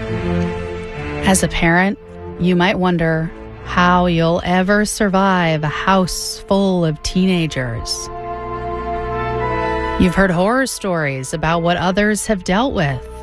As a parent, you might wonder how you'll ever survive a house full of teenagers. You've heard horror stories about what others have dealt with.